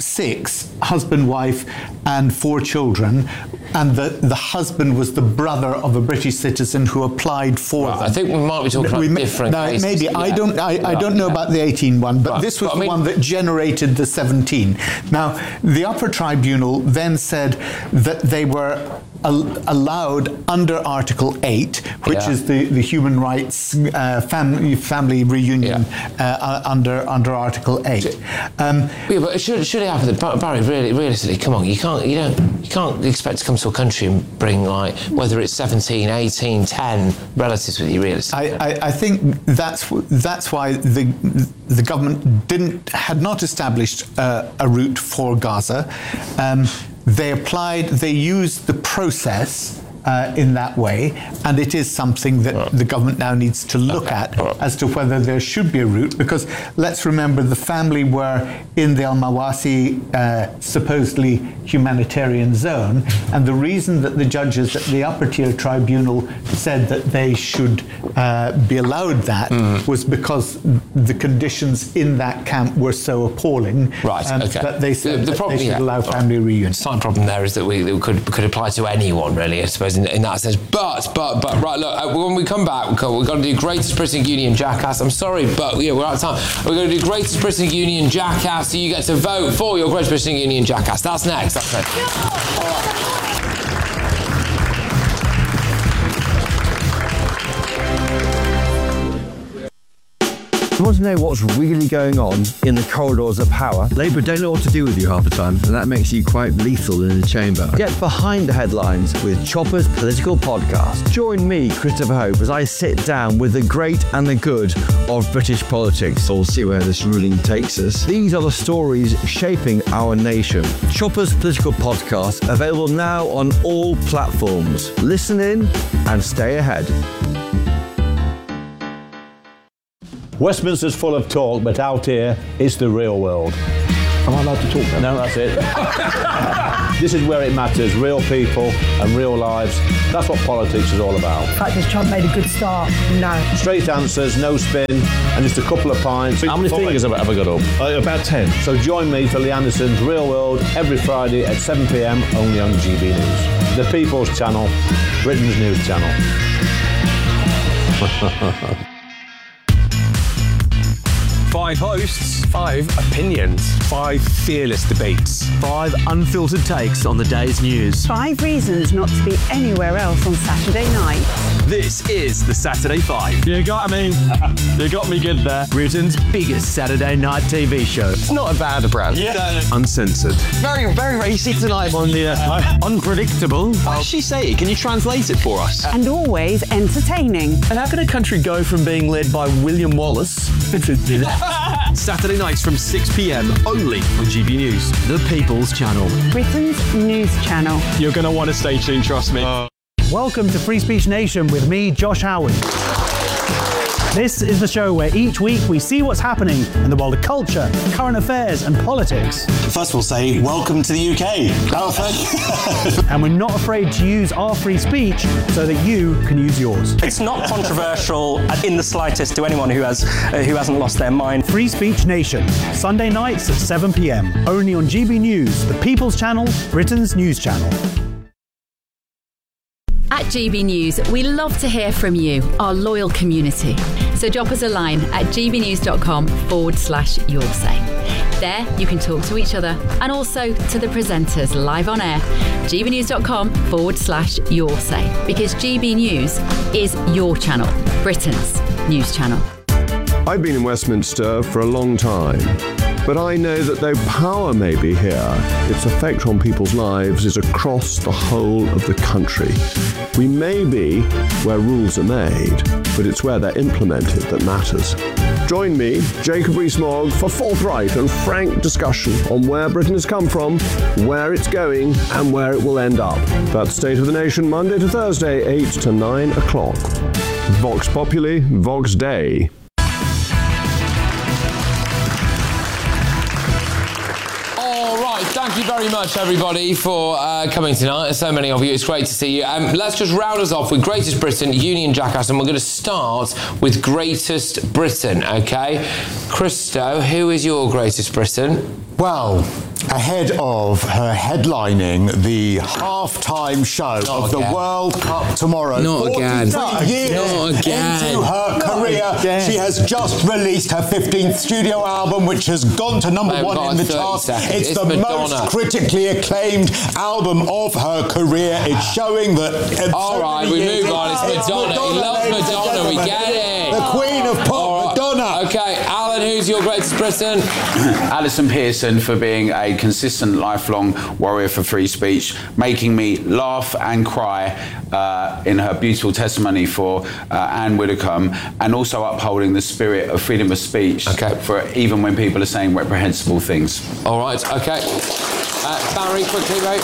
six, husband, wife, and four children. And the, the husband was the brother of a British citizen who applied for well, them. I think we might be talking we, about different no, cases. Maybe. Yeah. I don't I, I right, don't know yeah. about the eighteen one, but right. this was but the I mean, one that generated the seventeen. Now, the upper tribunal then said that they were al- allowed under Article eight, which yeah. is the, the human rights uh, family family reunion yeah. uh, under under Article eight. Um, yeah, but should should it happen? Barry, really, realistically, come on, you can't you don't you can't expect to come to a country and bring like whether it's seventeen, eighteen, ten relatives with you. Realistically, I, I, I think that's that's why the the government didn't had not established uh, a route for Gaza. Um, they applied, they used the process uh, in that way, and it is something that right. the government now needs to look okay. at right. as to whether there should be a route, because let's remember the family were in the Al-Mawasi uh, supposedly humanitarian zone, and the reason that the judges at the upper tier tribunal said that they should uh, be allowed that mm. was because the conditions in that camp were so appalling right, um, okay. that they said the, the that problem, they should yeah. allow family reunion. The side problem there is that we, we could could apply to anyone, really, I suppose, in, in that sense. But, but, but, right, look, uh, when we come back, we've got to do Greatest Britain Union Jackass. I'm sorry, but yeah, we're out of time. We're going to do Greatest Britain Union Jackass, so you get to vote for your Greatest Britain Union Jackass. That's next. That's next. All right. You want to know what's really going on in the corridors of power? Labour don't know what to do with you half the time, and that makes you quite lethal in the chamber. Get behind the headlines with Chopper's Political Podcast. Join me, Christopher Hope, as I sit down with the great and the good of British politics. We'll see where this ruling takes us. These are the stories shaping our nation. Chopper's Political Podcast, available now on all platforms. Listen in and stay ahead. Westminster's full of talk, but out here, it's the real world. Am I allowed to talk now? No, that's it. This is where it matters, real people and real lives. That's what politics is all about. In fact, has Trump made a good start? No. Straight answers, no spin, and just a couple of pints. How many fingers have I ever got up? Uh, about ten. So join me for Lee Anderson's Real World every Friday at seven p m only on G B News. The People's Channel, Britain's news channel. Five hosts, five opinions, five fearless debates, five unfiltered takes on the day's news. Five reasons not to be anywhere else on Saturday night. This is the Saturday Five. You got me. You got me good there. Britain's biggest Saturday night T V show. It's not a bad brand. Yeah. Uncensored. Very, very racy tonight on the uh, unpredictable. What did she say? Can you translate it for us? And always entertaining. And how can a country go from being led by William Wallace Saturday nights from six p m only on G B News, the People's Channel. Britain's news channel. You're going to want to stay tuned, trust me. Uh. Welcome to Free Speech Nation with me, Josh Howard. This is the show where each week we see what's happening in the world of culture, current affairs and politics. First we'll say, welcome to the U K. And we're not afraid to use our free speech so that you can use yours. It's not controversial in the slightest to anyone who, has, uh, who hasn't lost their mind. Free Speech Nation, Sunday nights at seven p m, only on G B News, the People's Channel, Britain's news channel. At G B News, we love to hear from you, our loyal community. So drop us a line at gbnews.com forward slash your say. There, you can talk to each other and also to the presenters live on air. gbnews.com forward slash your say. Because G B News is your channel, Britain's news channel. I've been in Westminster for a long time, but I know that though power may be here, its effect on people's lives is across the whole of the country. We may be where rules are made, but it's where they're implemented that matters. Join me, Jacob Rees-Mogg, for forthright and frank discussion on where Britain has come from, where it's going, and where it will end up. That's State of the Nation, Monday to Thursday, eight to nine o'clock. Vox Populi, Vox Dei. Thank you very much, everybody, for uh, coming tonight. There's so many of you. It's great to see you. Um, let's just round us off with Greatest Britain, Union Jackass, and we're going to start with Greatest Britain, OK? Christo, who is your Greatest Britain? Well, ahead of her headlining the half-time show Not of again. the World Cup tomorrow. Not again. Not years Not again. into her Not career, again. she has just released her fifteenth studio album, which has gone to number Mate, one in the charts. seconds. It's, It's the Madonna. most critically acclaimed album of her career. It's showing that... uh, All so right, many we years- move on. It's Madonna. He loves ladies and Madonna. We gentlemen. get it. The Queen of Pop, Madonna. OK, Alan, who's your Greatest Britain? Alison Pearson for being a consistent, lifelong warrior for free speech, making me laugh and cry uh, in her beautiful testimony for uh, Anne Widdecombe, and also upholding the spirit of freedom of speech okay. for even when people are saying reprehensible things. All right, OK. Uh, Barry, quickly, mate.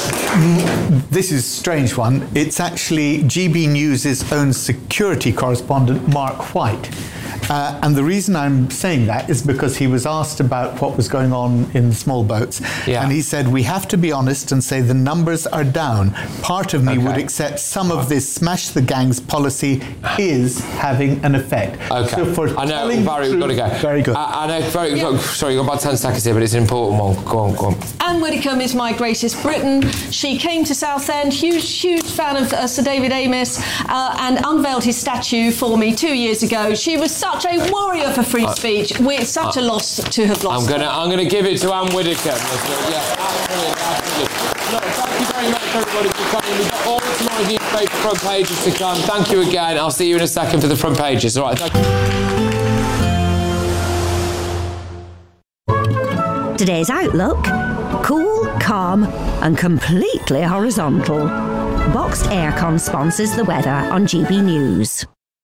This is a strange one. It's actually G B News' own security correspondent, Mark White. Uh, and the reason I'm saying that is because he was asked about what was going on in small boats. Yeah. And he said, we have to be honest and say the numbers are down. Part of me Okay. would accept some of this smash the gangs policy is having an effect. OK. So for I know, telling the Barry, we've got to truth- go. Very good. I, I know, very, yeah. Sorry, you've got about ten seconds here, but it's an important one. Go on, go on. Anne Widdecombe is my Greatest Britain. She came to Southend, huge, huge fan of uh, Sir David Amess, uh, and unveiled his statue for me two years ago. She was such a warrior for free Uh, speech. We're such uh, a loss to have lost. I'm gonna, I'm gonna give it to Anne Widdecombe. Yeah, absolutely, absolutely. Look, thank you very much, everybody, for coming. We've got all tomorrow's newspaper front pages to come. Thank you again. I'll see you in a second for the front pages. All right. Thank you. Today's outlook: cool, calm, and completely horizontal. Boxed Aircon sponsors the weather on G B News.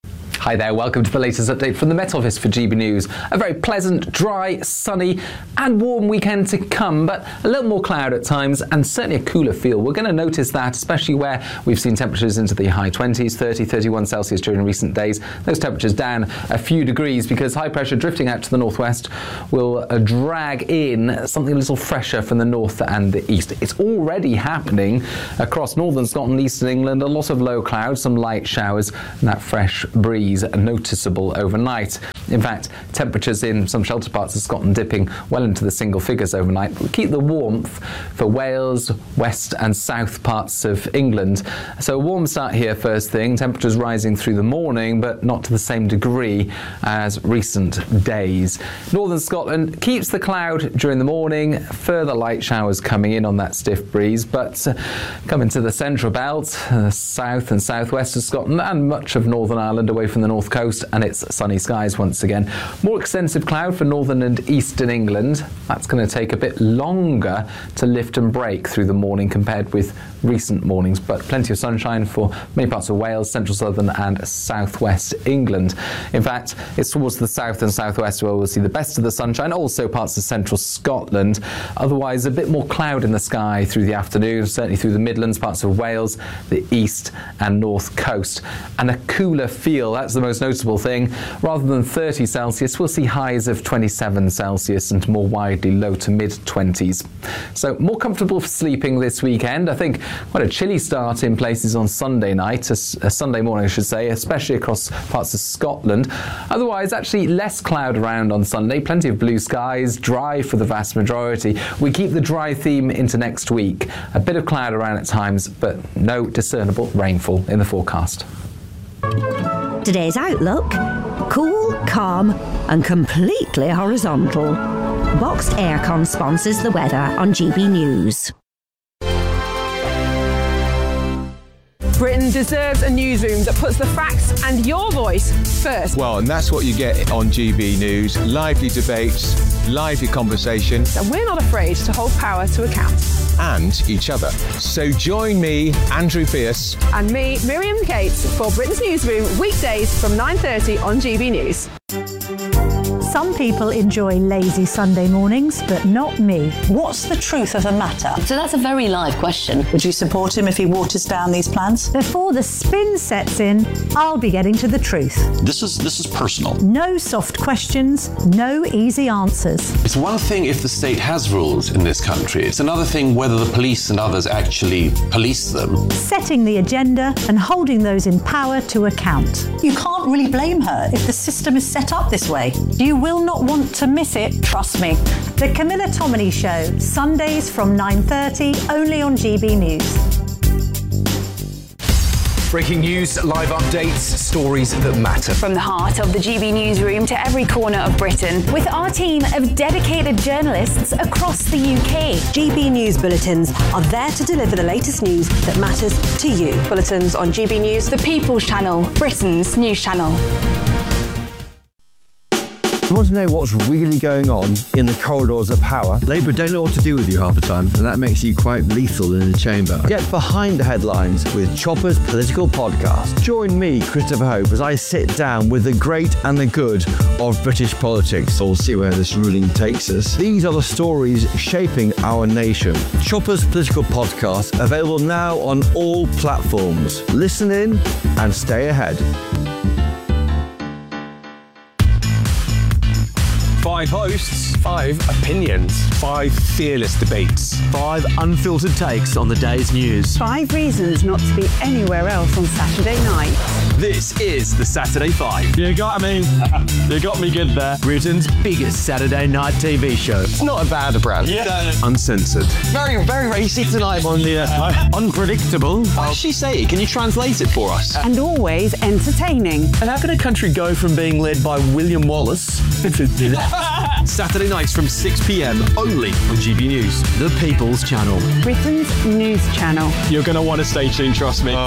Hi there, welcome to the latest update from the Met Office for G B News. A very pleasant, dry, sunny and warm weekend to come, but a little more cloud at times and certainly a cooler feel. We're going to notice that, especially where we've seen temperatures into the high twenties, thirty, thirty-one Celsius during recent days. Those temperatures down a few degrees because high pressure drifting out to the northwest will uh, drag in something a little fresher from the north and the east. It's already happening across northern Scotland, eastern England. A lot of low clouds, some light showers, and that fresh breeze noticeable overnight. In fact, temperatures in some sheltered parts of Scotland dipping well into the single figures overnight. We'll keep the warmth for Wales, west and south parts of England. So a warm start here first thing. Temperatures rising through the morning, but not to the same degree as recent days. Northern Scotland keeps the cloud during the morning. Further light showers coming in on that stiff breeze, but uh, coming to the central belt, uh, south and southwest of Scotland and much of Northern Ireland away from the north coast, and it's sunny skies once again. More extensive cloud for northern and eastern England. That's going to take a bit longer to lift and break through the morning compared with recent mornings, but plenty of sunshine for many parts of Wales, central southern and southwest England. In fact, it's towards the south and southwest where we'll see the best of the sunshine, also parts of central Scotland. Otherwise, a bit more cloud in the sky through the afternoon, certainly through the Midlands, parts of Wales, the east and north coast. And a cooler feel, that's the most notable thing. Rather than thirty Celsius, we'll see highs of twenty-seven Celsius and more widely low to mid twenties. So more comfortable for sleeping this weekend. I think quite a chilly start in places on Sunday night, a, a Sunday morning I should say, especially across parts of Scotland. Otherwise, actually less cloud around on Sunday, plenty of blue skies, dry for the vast majority. We keep the dry theme into next week. A bit of cloud around at times, but no discernible rainfall in the forecast. Today's outlook: cool, calm, and completely horizontal. Boxed Aircon sponsors the weather on G B News. Britain deserves a newsroom that puts the facts and your voice first. Well, and that's what you get on G B News. Lively debates, lively conversation. And we're not afraid to hold power to account. And each other. So join me, Andrew Pierce. And me, Miriam Cates, for Britain's Newsroom, weekdays from nine thirty on G B News. Some people enjoy lazy Sunday mornings, but not me. What's the truth of the matter? So that's a very live question. Would you support him if he waters down these plans? Before the spin sets in, I'll be getting to the truth. This is this is personal. No soft questions, no easy answers. It's one thing if the state has rules in this country. It's another thing whether the police and others actually police them. Setting the agenda and holding those in power to account. You can't really blame her if the system is set up this way. You will not want to miss it, trust me. The Camilla Tominey Show, Sundays from nine thirty, only on G B News. Breaking news, live updates, stories that matter. From the heart of the G B Newsroom to every corner of Britain, with our team of dedicated journalists across the U K. G B News bulletins are there to deliver the latest news that matters to you. Bulletins on G B News, the People's Channel, Britain's news channel. You want to know what's really going on in the corridors of power? Labour don't know what to do with you half the time, and that makes you quite lethal in the chamber. Get behind the headlines with Chopper's political podcast. Join me, Christopher Hope, as I sit down with the great and the good of British politics. We'll see where this ruling takes us. These are the stories shaping our nation. Chopper's political podcast, available now on all platforms. Listen in and stay ahead. Five hosts, five opinions, five fearless debates, five unfiltered takes on the day's news. Five reasons not to be anywhere else on Saturday night. This is the Saturday Five. You got me. You got me good there. Britain's biggest Saturday night T V show. It's not a bad brand. Yeah. Uncensored. Very, very racy tonight. On the uh, unpredictable. What does she say? Can you translate it for us? And always entertaining. And how can a country go from being led by William Wallace to Saturday nights from six p.m. only on G B News. The People's Channel. Britain's news channel. You're going to want to stay tuned, trust me. Uh.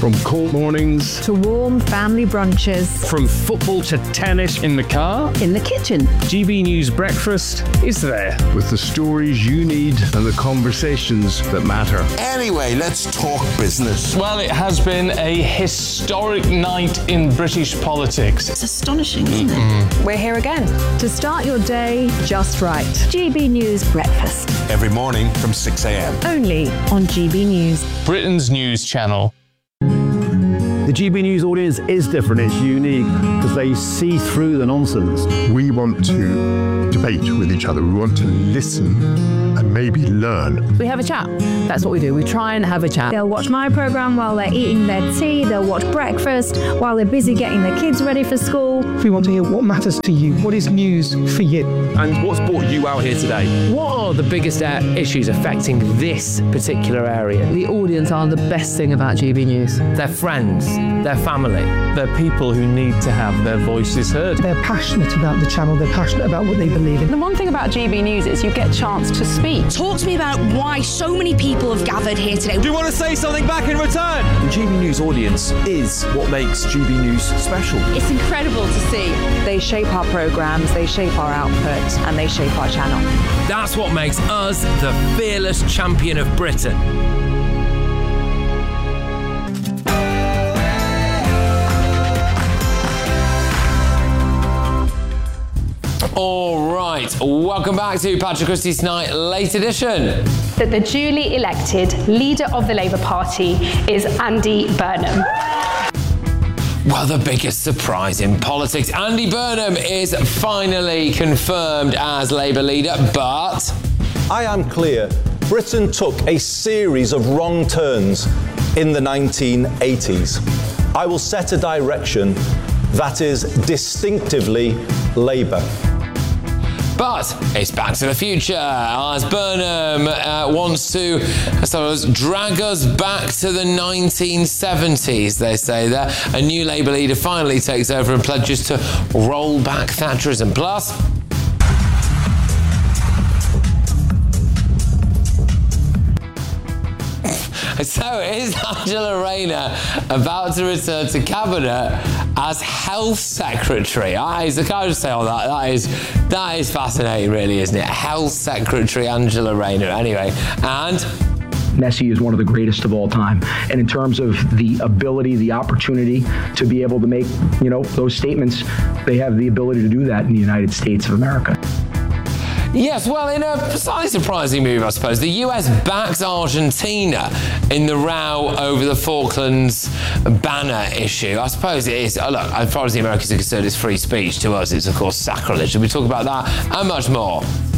From cold mornings to warm family brunches. From football to tennis in the car. In the kitchen. G B News Breakfast is there. With the stories you need and the conversations that matter. Anyway, let's talk business. Well, it has been a historic night in British politics. It's astonishing, isn't mm-hmm. it? We're here again to start your day just right. G B News Breakfast. Every morning from six a.m. Only on G B News. Britain's news channel. The G B News audience is different, it's unique, because they see through the nonsense. We want to debate with each other, we want to listen and maybe learn. We have a chat, that's what we do, we try and have a chat. They'll watch my programme while they're eating their tea, they'll watch breakfast while they're busy getting their kids ready for school. We want to hear what matters to you, what is news for you. And what's brought you out here today? What are the biggest uh, issues affecting this particular area? The audience are the best thing about G B News. Their friends, their family. They're people who need to have their voices heard. They're passionate about the channel, they're passionate about what they believe in. The one thing about G B News is you get a chance to speak. Talk to me about why so many people have gathered here today. Do you want to say something back in return? The G B News audience is what makes G B News special. It's incredible to see. They shape our programmes, they shape our output, and they shape our channel. That's what makes us the fearless champion of Britain. All right, welcome back to Patrick Christie's Tonight Late Edition. That the duly elected leader of the Labour Party is Andy Burnham. Well, the biggest surprise in politics. Andy Burnham is finally confirmed as Labour leader, but... I am clear. Britain took a series of wrong turns in the nineteen eighties. I will set a direction that is distinctively Labour. But it's Back to the Future, as Burnham uh, wants to I suppose, drag us back to the nineteen seventies, they say there. A new Labour leader finally takes over and pledges to roll back Thatcherism. Plus... So is Angela Rayner about to return to Cabinet as Health Secretary? That is, I can't just say all that. That is, that is fascinating, really, isn't it? Health Secretary Angela Rayner. Anyway, and... Nessie is one of the greatest of all time. And in terms of the ability, the opportunity to be able to make, you know, those statements, they have the ability to do that in the United States of America. Yes, well, in a slightly surprising move, I suppose, the U S backs Argentina in the row over the Falklands banner issue. I suppose it is, oh, look, as far as the Americans are concerned, it's free speech. To us, it's, of course, sacrilege. And we talk about that and much more